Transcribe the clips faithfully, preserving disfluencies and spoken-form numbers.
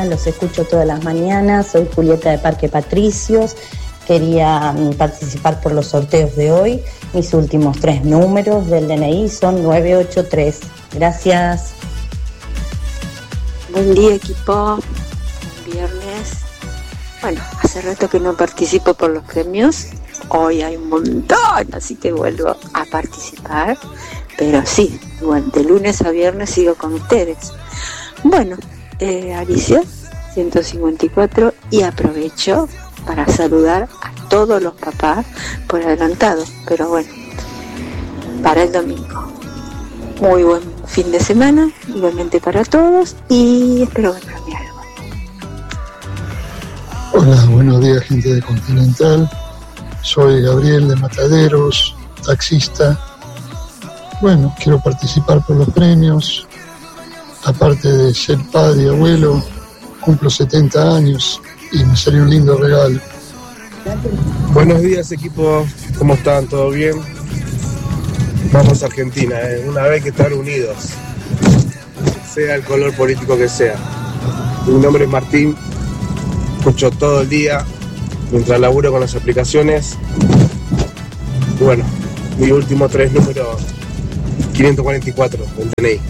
Los escucho todas las mañanas, soy Julieta de Parque Patricios, quería um, participar por los sorteos de hoy, mis últimos tres números del D N I son nueve ocho tres, gracias. Buen día equipo, buen viernes. Bueno, hace rato que no participo por los premios, hoy hay un montón, así que vuelvo a participar, pero sí, bueno, de lunes a viernes sigo con ustedes. Bueno, eh, Alicia, ciento cincuenta y cuatro, y aprovecho para saludar a todos los papás por adelantado, pero bueno, para el domingo. Muy buen fin de semana, igualmente para todos, y espero ganarme algo. Hola, buenos días gente de Continental, soy Gabriel de Mataderos, taxista. Bueno, quiero participar por los premios, aparte de ser padre y abuelo, cumplo setenta años y me salió un lindo regalo. Buenos días equipo, ¿cómo están? ¿Todo bien? Vamos a Argentina, ¿eh? Una vez que estar unidos, sea el color político que sea. Mi nombre es Martín, escucho todo el día mientras laburo con las aplicaciones. Y bueno, mi último tres números, quinientos cuarenta y cuatro del D N I.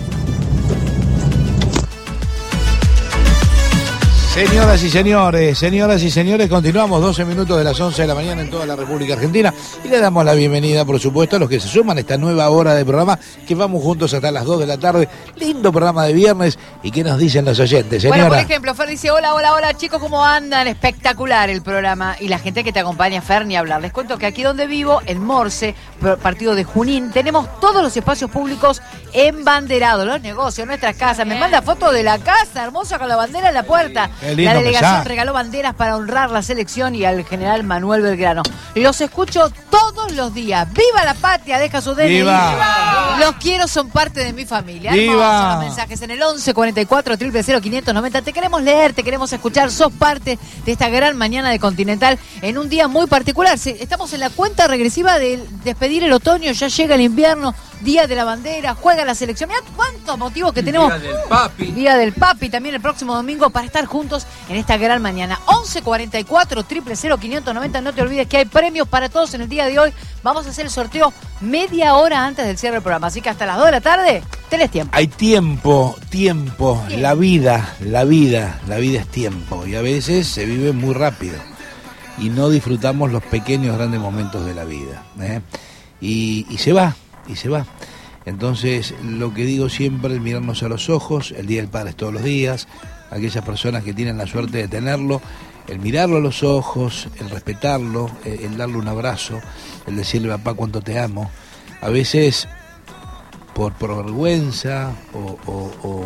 Señoras y señores, señoras y señores, continuamos doce minutos de las once de la mañana en toda la República Argentina y le damos la bienvenida, por supuesto, a los que se suman a esta nueva hora de programa, que vamos juntos hasta las dos de la tarde. Lindo programa de viernes. ¿Y qué nos dicen los oyentes, señora? Bueno, por ejemplo, Fer dice, hola, hola, hola, chicos, ¿cómo andan? Espectacular el programa. Y la gente que te acompaña, Fer, ni hablar. Les cuento que aquí donde vivo, en Morse, partido de Junín, tenemos todos los espacios públicos embanderados, los negocios, nuestras casas. Me manda fotos de la casa hermosa con la bandera en la puerta. La delegación pensar. regaló banderas para honrar la selección y al general Manuel Belgrano. Los escucho todos los días. ¡Viva la patria! Deja su D N I. ¡Viva! Los quiero, son parte de mi familia. ¡Viva! Hermosos los mensajes en el once cuarenta y cuatro, cero cero cero, quinientos noventa. Te queremos leer, te queremos escuchar. Sos parte de esta gran mañana de Continental en un día muy particular. Estamos en la cuenta regresiva de despedir el otoño. Ya llega el invierno. Día de la bandera, juega la selección. Mirá cuántos motivos que tenemos. Día del Papi. Uh, Día del Papi también el próximo domingo para estar juntos en esta gran mañana. once cuarenta y cuatro, cero cero cero, quinientos noventa. No te olvides que hay premios para todos en el día de hoy. Vamos a hacer el sorteo media hora antes del cierre del programa. Así que hasta las dos de la tarde, tenés tiempo. Hay tiempo, tiempo. tiempo. La vida, la vida, la vida es tiempo. Y a veces se vive muy rápido. Y no disfrutamos los pequeños, grandes momentos de la vida. ¿eh? Y, y se va. Y se va. Entonces, lo que digo siempre es mirarnos a los ojos. El Día del Padre es todos los días. Aquellas personas que tienen la suerte de tenerlo, el mirarlo a los ojos, el respetarlo, el darle un abrazo, el decirle, papá, cuánto te amo. A veces, por, por vergüenza o, o, o,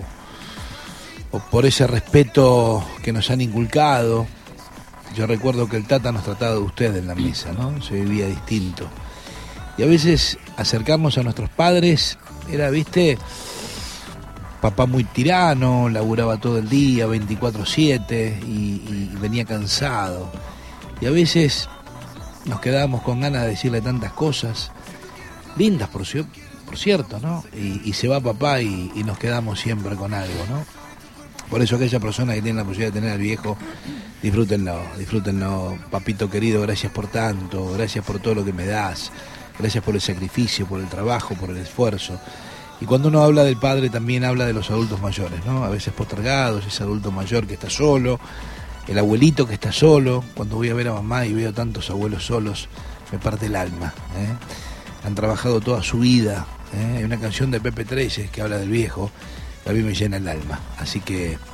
o por ese respeto que nos han inculcado. Yo recuerdo que el Tata nos trataba de usted en la mesa, ¿no? Se vivía distinto. Y a veces acercarnos a nuestros padres era, viste, papá muy tirano, laburaba todo el día, veinticuatro siete, y, y venía cansado. Y a veces nos quedábamos con ganas de decirle tantas cosas, lindas por, por cierto, ¿no? Y, y se va papá y, y nos quedamos siempre con algo, ¿no? Por eso aquella persona que tiene la posibilidad de tener al viejo, disfrútenlo, disfrútenlo, papito querido, gracias por tanto, gracias por todo lo que me das. Gracias por el sacrificio, por el trabajo, por el esfuerzo. Y cuando uno habla del padre también habla de los adultos mayores, ¿no? A veces postergados, ese adulto mayor que está solo, el abuelito que está solo. Cuando voy a ver a mamá y veo tantos abuelos solos, me parte el alma. ¿eh? Han trabajado toda su vida. ¿eh? Hay una canción de Pepe Treyes que habla del viejo, que a mí me llena el alma. Así que eh,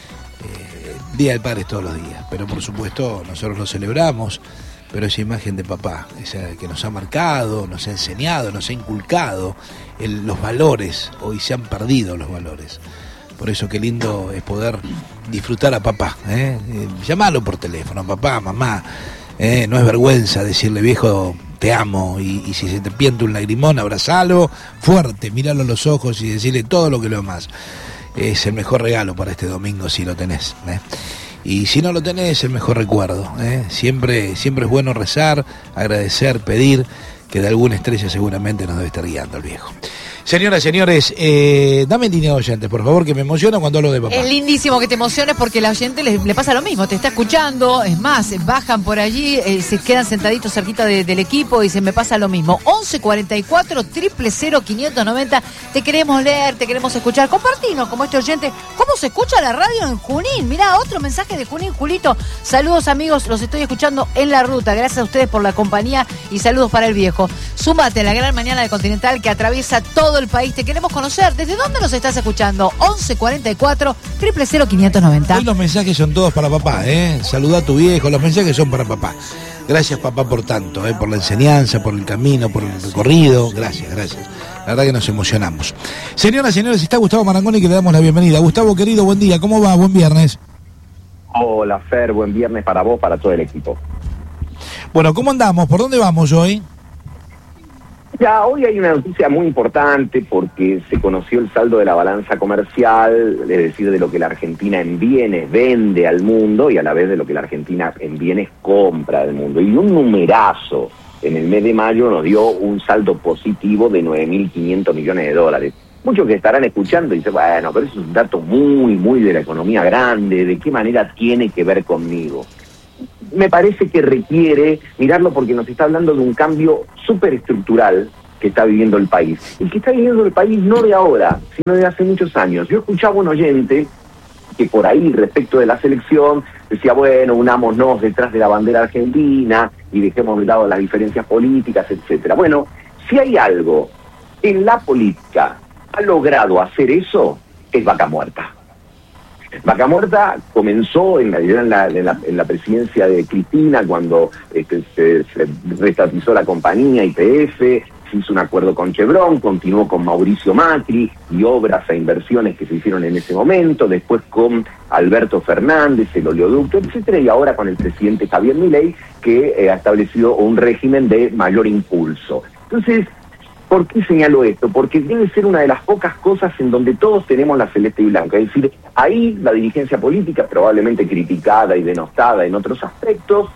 Día del Padre es todos los días. Pero por supuesto nosotros lo celebramos. Pero esa imagen de papá, esa que nos ha marcado, nos ha enseñado, nos ha inculcado el, los valores, hoy se han perdido los valores. Por eso qué lindo es poder disfrutar a papá, ¿eh? Eh, llamalo por teléfono, papá, mamá, ¿eh? No es vergüenza decirle, viejo, te amo, y, y si se te pienta un lagrimón, abrazalo fuerte, míralo a los ojos y decirle todo lo que lo amas. Es el mejor regalo para este domingo si lo tenés, ¿eh? Y si no lo tenés, el mejor recuerdo, ¿eh? Siempre, siempre es bueno rezar, agradecer, pedir, que de alguna estrella seguramente nos debe estar guiando el viejo. Señoras, señores, eh, dame línea de oyentes, por favor, que me emociona cuando hablo de papá. Es lindísimo que te emociones porque la oyente le, le pasa lo mismo, te está escuchando, es más, bajan por allí, eh, se quedan sentaditos cerquita de, del equipo y dicen, me pasa lo mismo. once cuarenta y cuatro, cero cero cero, quinientos noventa, te queremos leer, te queremos escuchar. Compartinos como este oyente, ¿cómo se escucha la radio en Junín? Mirá, otro mensaje de Junín, Julito. Saludos amigos, los estoy escuchando en la ruta, gracias a ustedes por la compañía y saludos para el viejo. Súmate a la gran mañana de Continental que atraviesa todo el país, te queremos conocer. ¿Desde dónde nos estás escuchando? once cuarenta y cuatro, cero cero cero, quinientos noventa. Hoy los mensajes son todos para papá, ¿eh? Saluda a tu viejo, los mensajes son para papá. Gracias papá por tanto, ¿eh? Por la enseñanza, por el camino, por el recorrido. Gracias, gracias. La verdad que nos emocionamos. Señoras, señores, está Gustavo Marangoni que le damos la bienvenida. Gustavo, querido, buen día. ¿Cómo va? Buen viernes. Hola, Fer. Buen viernes para vos, para todo el equipo. Bueno, ¿cómo andamos? ¿Por dónde vamos hoy? Ya, hoy hay una noticia muy importante porque se conoció el saldo de la balanza comercial, es decir, de lo que la Argentina en bienes vende al mundo y a la vez de lo que la Argentina en bienes compra al mundo. Y un numerazo en el mes de mayo nos dio un saldo positivo de nueve mil quinientos millones de dólares. Muchos que estarán escuchando dicen, bueno, pero eso es un dato muy, muy de la economía grande, ¿de qué manera tiene que ver conmigo? Me parece que requiere mirarlo porque nos está hablando de un cambio súper estructural que está viviendo el país. Y que está viviendo el país no de ahora, sino de hace muchos años. Yo escuchaba un oyente que por ahí, respecto de la selección, decía, bueno, unámonos detrás de la bandera argentina y dejemos de lado las diferencias políticas, etcétera. Bueno, si hay algo en la política ha logrado hacer eso, es Vaca Muerta. Vaca Muerta comenzó en la, en la, en la, en la presidencia de Cristina cuando este, se, se restatizó la compañía Y P F, se hizo un acuerdo con Chevron, continuó con Mauricio Macri y obras e inversiones que se hicieron en ese momento, después con Alberto Fernández, el oleoducto, etcétera, y ahora con el presidente Javier Milei, que eh, ha establecido un régimen de mayor impulso. Entonces, ¿por qué señalo esto? Porque debe ser una de las pocas cosas en donde todos tenemos la celeste y blanca. Es decir, ahí la dirigencia política, probablemente criticada y denostada en otros aspectos,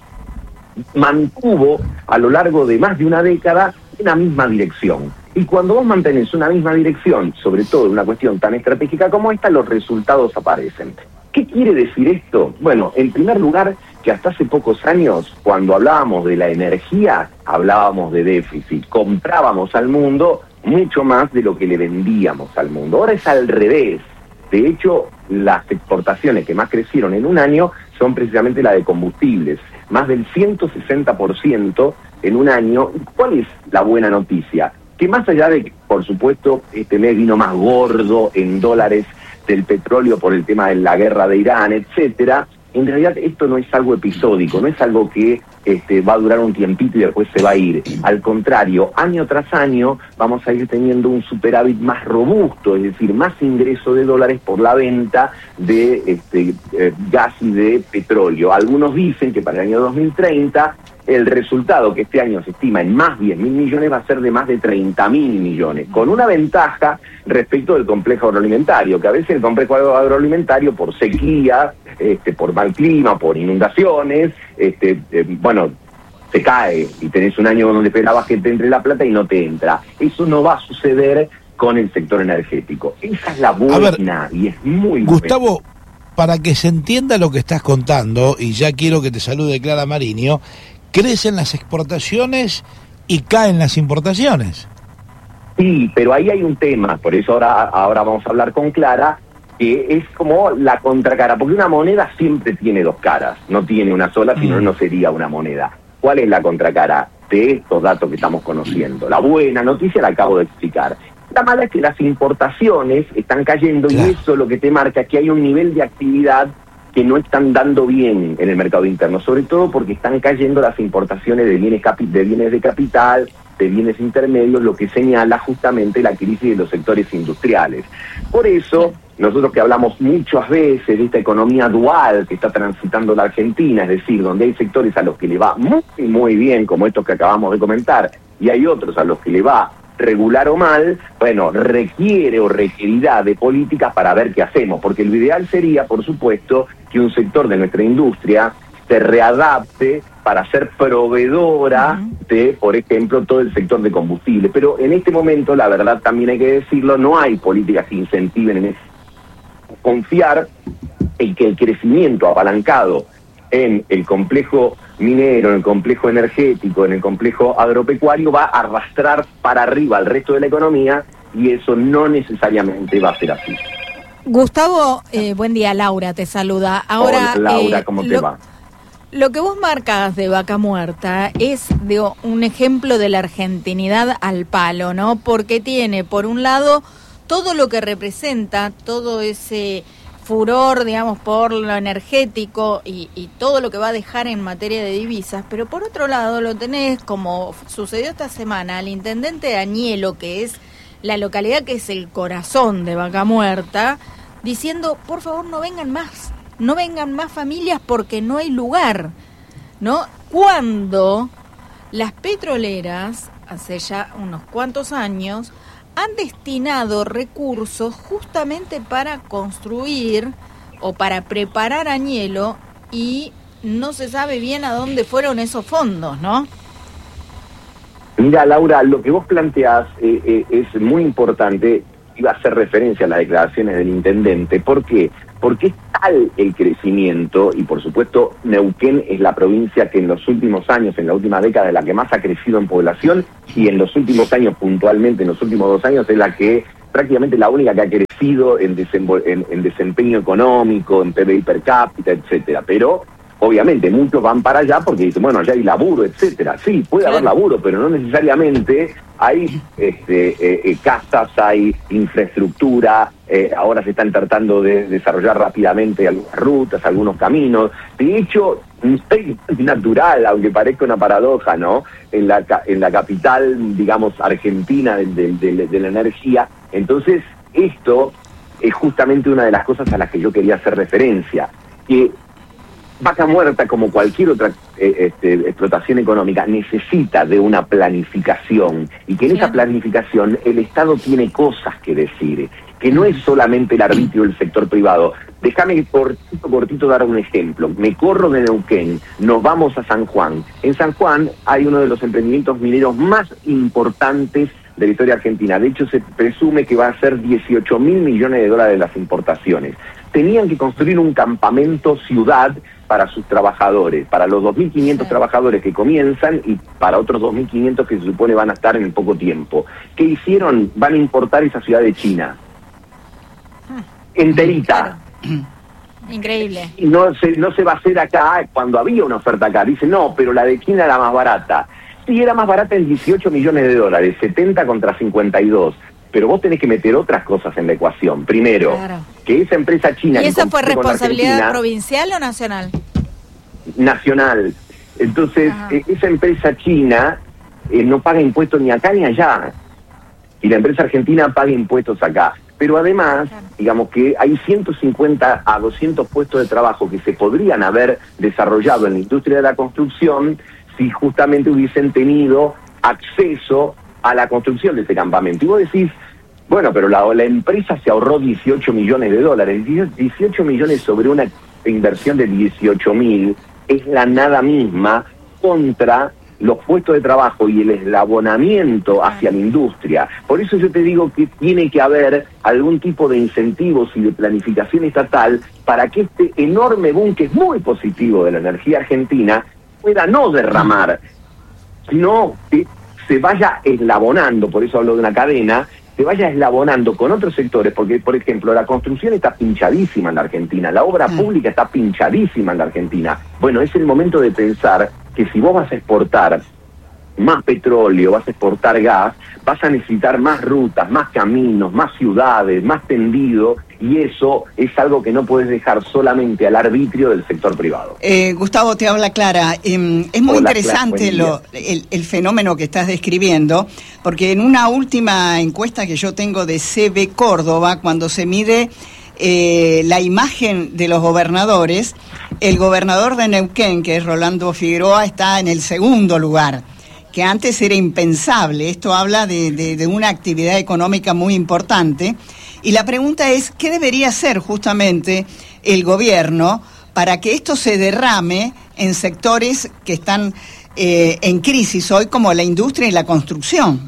mantuvo a lo largo de más de una década una misma dirección. Y cuando vos mantenés una misma dirección, sobre todo en una cuestión tan estratégica como esta, los resultados aparecen. ¿Qué quiere decir esto? Bueno, en primer lugar, que hasta hace pocos años, cuando hablábamos de la energía, hablábamos de déficit, comprábamos al mundo mucho más de lo que le vendíamos al mundo. Ahora es al revés. De hecho, las exportaciones que más crecieron en un año son precisamente las de combustibles, más del ciento sesenta por ciento en un año. ¿Cuál es la buena noticia? Que más allá de que, por supuesto, este mes vino más gordo en dólares del petróleo por el tema de la guerra de Irán, etcétera, en realidad esto no es algo episódico, no es algo que este, va a durar un tiempito y después se va a ir. Al contrario, año tras año vamos a ir teniendo un superávit más robusto, es decir, más ingreso de dólares por la venta de este, eh, gas y de petróleo. Algunos dicen que para el año dos mil treinta el resultado, que este año se estima en más diez mil millones, va a ser de más de treinta mil millones, con una ventaja respecto del complejo agroalimentario, que a veces el complejo agroalimentario por sequía, este, por mal clima, por inundaciones, este, eh, bueno, se cae y tenés un año donde esperabas que te entre la plata y no te entra. Eso no va a suceder con el sector energético. Esa es la buena y es muy Gustavo, buena. Para que se entienda lo que estás contando, y ya quiero que te salude Clara Mariño, crecen las exportaciones y caen las importaciones. Sí, pero ahí hay un tema, por eso ahora, ahora vamos a hablar con Clara, que es como la contracara, porque una moneda siempre tiene dos caras, no tiene una sola, sino mm. no sería una moneda. ¿Cuál es la contracara de estos datos que estamos conociendo? La buena noticia la acabo de explicar. La mala es que las importaciones están cayendo, claro, y eso lo que te marca es que hay un nivel de actividad que no están dando bien en el mercado interno, sobre todo porque están cayendo las importaciones de bienes, capi- de bienes de capital, de bienes intermedios, lo que señala justamente la crisis de los sectores industriales. Por eso, nosotros que hablamos muchas veces de esta economía dual que está transitando la Argentina, es decir, donde hay sectores a los que le va muy, muy bien, como estos que acabamos de comentar, y hay otros a los que le va regular o mal, bueno, requiere o requerirá de políticas para ver qué hacemos, porque lo ideal sería, por supuesto, que un sector de nuestra industria se readapte para ser proveedora uh-huh. de, por ejemplo, todo el sector de combustible. Pero en este momento, la verdad también hay que decirlo, no hay políticas que incentiven en eso. Confiar en que el crecimiento apalancado en el complejo minero, en el complejo energético, en el complejo agropecuario va a arrastrar para arriba al resto de la economía, y eso no necesariamente va a ser así. Gustavo, eh, buen día, Laura te saluda. Ahora, Hola, Laura, eh, ¿cómo te lo, va? Lo que vos marcas de Vaca Muerta es de un ejemplo de la argentinidad al palo, ¿no? Porque tiene, por un lado, todo lo que representa, todo ese furor, digamos, por lo energético y, y todo lo que va a dejar en materia de divisas, pero por otro lado lo tenés, como sucedió esta semana, al intendente de Añelo, que es la localidad que es el corazón de Vaca Muerta, diciendo, por favor, no vengan más, no vengan más familias porque no hay lugar, ¿no? Cuando las petroleras, hace ya unos cuantos años, han destinado recursos justamente para construir o para preparar Añelo, y no se sabe bien a dónde fueron esos fondos, ¿no? Mira, Laura, lo que vos planteás eh, eh, es muy importante. Iba a hacer referencia a las declaraciones del intendente. ¿Por qué? Porque es tal el crecimiento, y por supuesto Neuquén es la provincia que en los últimos años, en la última década, es la que más ha crecido en población, y en los últimos años, puntualmente en los últimos dos años, es la que prácticamente la única que ha crecido en, desembo- en, en desempeño económico, en P B I per cápita, etcétera. Pero obviamente muchos van para allá porque dicen, bueno, allá hay laburo, etcétera. Sí, puede haber laburo, pero no necesariamente hay este, eh, eh, casas, hay infraestructura, eh, ahora se están tratando de desarrollar rápidamente algunas rutas, algunos caminos. De hecho, es natural, aunque parezca una paradoja, ¿no? En la, en la capital, digamos, argentina de, de, de, de la energía. Entonces, esto es justamente una de las cosas a las que yo quería hacer referencia, que Vaca Muerta, como cualquier otra eh, este, explotación económica, necesita de una planificación, y que en esa planificación el Estado tiene cosas que decir, que no es solamente el arbitrio del sector privado. Déjame cortito, cortito dar un ejemplo. Me corro de Neuquén, nos vamos a San Juan. En San Juan hay uno de los emprendimientos mineros más importantes de la historia argentina. De hecho, se presume que va a ser dieciocho mil millones de dólares de las importaciones. Tenían que construir un campamento ciudad para sus trabajadores, para los dos mil quinientos sí. trabajadores que comienzan, y para otros dos mil quinientos que se supone van a estar en poco tiempo. ¿Qué hicieron? Van a importar esa ciudad de China. Enterita. Claro. Increíble. Y no se, no se va a hacer acá cuando había una oferta acá. Dicen, no, pero la de China era más barata. Sí, era más barata en dieciocho millones de dólares, setenta contra cincuenta y dos. Pero vos tenés que meter otras cosas en la ecuación. Primero, claro, que esa empresa china... ¿Y esa fue responsabilidad provincial o nacional? Nacional. Entonces, eh, esa empresa china eh, no paga impuestos ni acá ni allá. Y la empresa argentina paga impuestos acá. Pero además, claro, digamos que hay ciento cincuenta a doscientos puestos de trabajo que se podrían haber desarrollado en la industria de la construcción si justamente hubiesen tenido acceso a la construcción de ese campamento. Y vos decís, bueno, pero la, la empresa se ahorró dieciocho millones de dólares. dieciocho millones sobre una inversión de dieciocho mil es la nada misma contra los puestos de trabajo y el eslabonamiento hacia la industria. Por eso yo te digo que tiene que haber algún tipo de incentivos y de planificación estatal para que este enorme boom, que es muy positivo de la energía argentina, pueda no derramar, sino que se vaya eslabonando. Por eso hablo de una cadena, se vaya eslabonando con otros sectores, porque, por ejemplo, la construcción está pinchadísima en la Argentina, la obra mm. pública está pinchadísima en la Argentina. Bueno, es el momento de pensar que si vos vas a exportar más petróleo, vas a exportar gas, vas a necesitar más rutas, más caminos, más ciudades, más tendido, y eso es algo que no puedes dejar solamente al arbitrio del sector privado. Eh, Gustavo, te habla Clara. Eh, es muy Hola, interesante Clara, lo, el, el fenómeno que estás describiendo, porque en una última encuesta que yo tengo de C B Córdoba, cuando se mide eh, la imagen de los gobernadores, el gobernador de Neuquén, que es Rolando Figueroa, está en el segundo lugar, que antes era impensable. Esto habla de, de, de una actividad económica muy importante. Y la pregunta es, ¿qué debería hacer justamente el gobierno para que esto se derrame en sectores que están eh, en crisis hoy, como la industria y la construcción.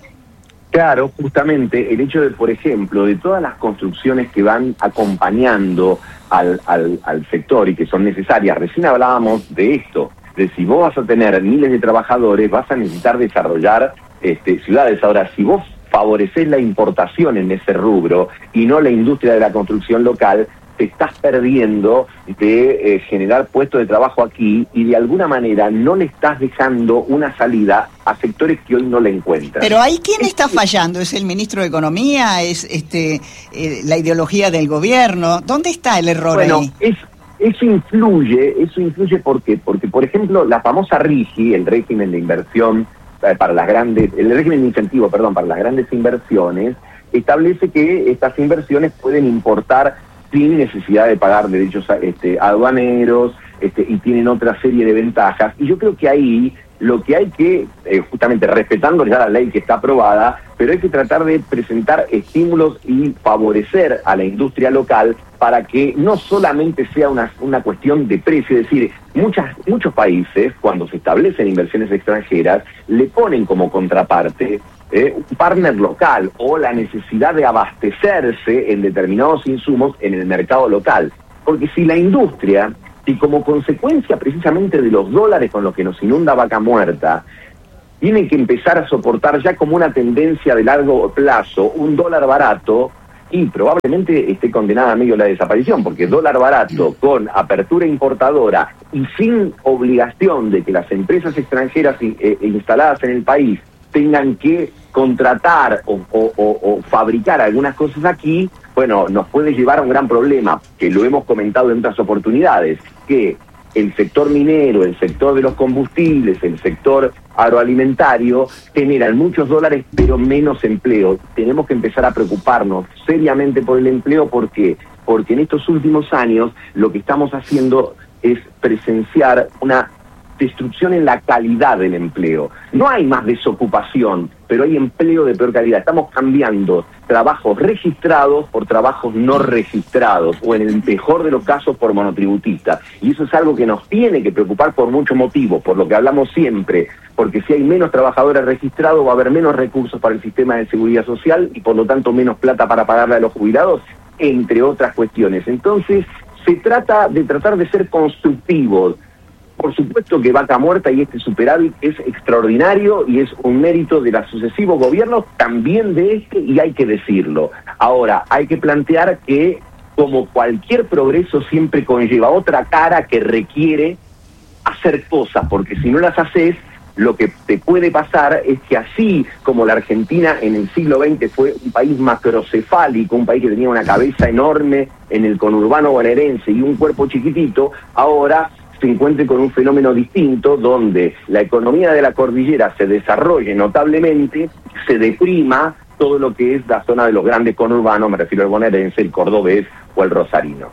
Claro, justamente el hecho de, por ejemplo, de todas las construcciones que van acompañando al, al, al sector y que son necesarias, recién hablábamos de esto, de si vos vas a tener miles de trabajadores, vas a necesitar desarrollar este, ciudades. Ahora, si vos favoreces la importación en ese rubro y no la industria de la construcción local, te estás perdiendo de eh, generar puestos de trabajo aquí y de alguna manera no le estás dejando una salida a sectores que hoy no le encuentran. Pero ahí, ¿quién está fallando? ¿Es el ministro de Economía? ¿Es este eh, la ideología del gobierno? ¿Dónde está el error bueno, ahí? Es, eso influye, eso influye ¿por qué? Porque, por ejemplo, la famosa RIGI, el régimen de inversión eh, para las grandes, el régimen de incentivo, perdón, para las grandes inversiones, establece que estas inversiones pueden importar sin necesidad de pagar derechos este, aduaneros, este, y tienen otra serie de ventajas. Y yo creo que ahí lo que hay que, eh, justamente respetando ya la ley que está aprobada, pero hay que tratar de presentar estímulos y favorecer a la industria local para que no solamente sea una, una cuestión de precio, es decir, muchas, muchos países, cuando se establecen inversiones extranjeras, le ponen como contraparte Eh, un partner local o la necesidad de abastecerse en determinados insumos en el mercado local. Porque si la industria, si como consecuencia precisamente de los dólares con los que nos inunda Vaca Muerta, tiene que empezar a soportar ya como una tendencia de largo plazo un dólar barato, y probablemente esté condenada a medio la desaparición, porque dólar barato con apertura importadora y sin obligación de que las empresas extranjeras eh, instaladas en el país tengan que contratar o, o, o, o fabricar algunas cosas aquí, bueno, nos puede llevar a un gran problema, que lo hemos comentado en otras oportunidades, que el sector minero, el sector de los combustibles, el sector agroalimentario, generan muchos dólares pero menos empleo. Tenemos que empezar a preocuparnos seriamente por el empleo. ¿Por qué? Porque en estos últimos años lo que estamos haciendo es presenciar una destrucción en la calidad del empleo. No hay más desocupación, pero hay empleo de peor calidad. Estamos cambiando trabajos registrados por trabajos no registrados, o en el mejor de los casos por monotributistas. Y eso es algo que nos tiene que preocupar por muchos motivos, por lo que hablamos siempre, porque si hay menos trabajadores registrados va a haber menos recursos para el sistema de seguridad social y por lo tanto menos plata para pagarle a los jubilados, entre otras cuestiones. Entonces, se trata de tratar de ser constructivos. Por supuesto que Vaca Muerta y este superávit es extraordinario y es un mérito de los sucesivos gobiernos, también de este, y hay que decirlo. Ahora, hay que plantear que, como cualquier progreso, siempre conlleva otra cara que requiere hacer cosas, porque si no las haces, lo que te puede pasar es que así como la Argentina en el siglo veinte fue un país macrocefálico, un país que tenía una cabeza enorme en el conurbano bonaerense y un cuerpo chiquitito, ahora se encuentre con un fenómeno distinto donde la economía de la cordillera se desarrolle notablemente, se deprima todo lo que es la zona de los grandes conurbanos, me refiero al bonaerense, el cordobés o el rosarino.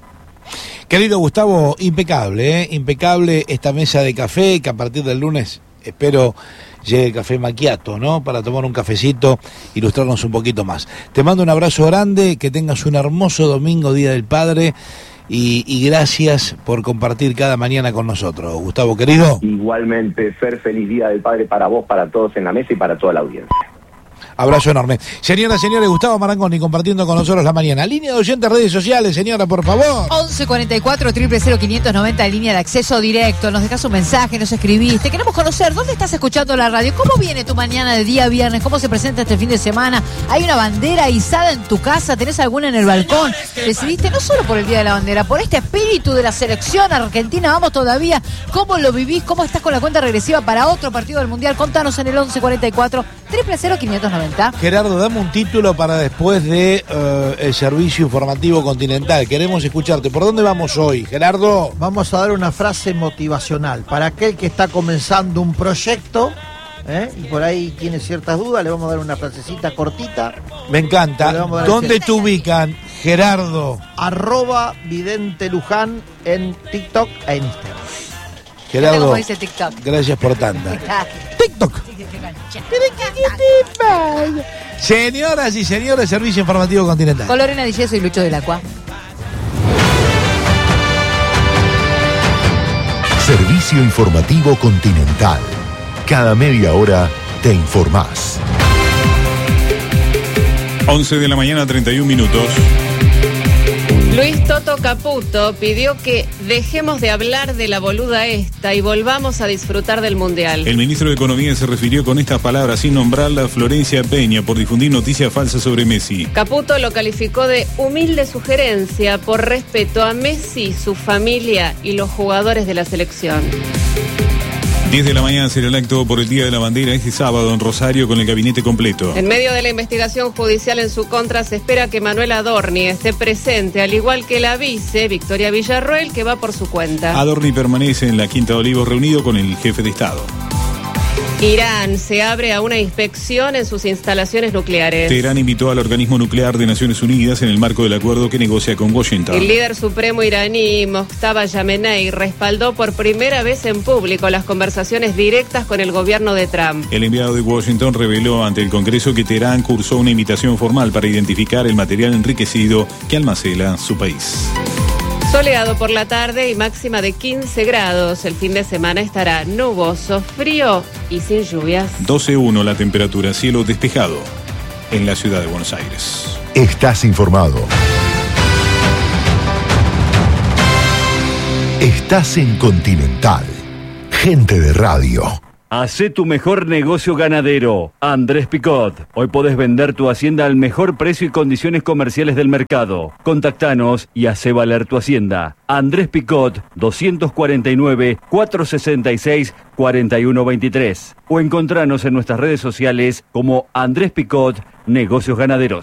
Querido Gustavo, impecable, ¿eh? Impecable esta mesa de café, que a partir del lunes espero llegue el café macchiato, ¿no? Para tomar un cafecito, ilustrarnos un poquito más. Te mando un abrazo grande, que tengas un hermoso domingo, Día del Padre. Y, y gracias por compartir cada mañana con nosotros, Gustavo, querido. Igualmente, Fer, feliz Día del Padre para vos, para todos en la mesa y para toda la audiencia. Abrazo enorme. Señoras, señores, Gustavo Marangoni compartiendo con nosotros la mañana. Línea de oyentes, redes sociales, señora, por favor. once cuarenta y cuatro, cero cero cero, quinientos noventa, línea de acceso directo. Nos dejas un mensaje, nos escribiste. Queremos conocer dónde estás escuchando la radio. ¿Cómo viene tu mañana de día viernes? ¿Cómo se presenta este fin de semana? ¿Hay una bandera izada en tu casa? ¿Tenés alguna en el balcón? Decidiste no solo por el Día de la Bandera, por este espíritu de la selección argentina. Vamos todavía. ¿Cómo lo vivís? ¿Cómo estás con la cuenta regresiva para otro partido del Mundial? Contanos en el once cuarenta y cuatro, cero cero cero, quinientos noventa. Gerardo, dame un título para después de uh, el servicio informativo continental. Queremos escucharte. ¿Por dónde vamos hoy, Gerardo? Vamos a dar una frase motivacional para aquel que está comenzando un proyecto, ¿eh? Y por ahí tiene ciertas dudas. Le vamos a dar una frasecita cortita. Me encanta. ¿Dónde te ubican, Gerardo? Arroba Vidente Luján en TikTok e Instagram. Gerardo, ¿Cómo dice TikTok? Gracias por tanta. TikTok. Señoras y señores, Servicio Informativo Continental. Con Lorena Di Yeso y Lucho del Acua. Servicio Informativo Continental. Cada media hora te informás. once de la mañana, treinta y un minutos. Luis Toto Caputo pidió que dejemos de hablar de la boluda esta y volvamos a disfrutar del Mundial. El ministro de Economía se refirió con estas palabras sin nombrarla a Florencia Peña por difundir noticias falsas sobre Messi. Caputo lo calificó de humilde sugerencia por respeto a Messi, su familia y los jugadores de la selección. diez de la mañana será el acto por el Día de la Bandera este sábado en Rosario con el gabinete completo. En medio de la investigación judicial en su contra se espera que Manuel Adorni esté presente, al igual que la vice, Victoria Villarroel, que va por su cuenta. Adorni permanece en la Quinta de Olivos reunido con el jefe de Estado. Irán se abre a una inspección en sus instalaciones nucleares. Teherán invitó al organismo nuclear de Naciones Unidas en el marco del acuerdo que negocia con Washington. El líder supremo iraní, Mojtaba Yamenei, respaldó por primera vez en público las conversaciones directas con el gobierno de Trump. El enviado de Washington reveló ante el Congreso que Teherán cursó una invitación formal para identificar el material enriquecido que almacena su país. Soleado por la tarde y máxima de quince grados. El fin de semana estará nuboso, frío y sin lluvias. doce uno la temperatura, cielo despejado en la ciudad de Buenos Aires. Estás informado. Estás en Continental. Gente de radio. Hacé tu mejor negocio ganadero. Andrés Picot. Hoy podés vender tu hacienda al mejor precio y condiciones comerciales del mercado. Contactanos y hacé valer tu hacienda. Andrés Picot, doscientos cuarenta y nueve, cuatrocientos sesenta y seis, cuarenta y uno veintitrés. O encontranos en nuestras redes sociales como Andrés Picot, Negocios Ganaderos.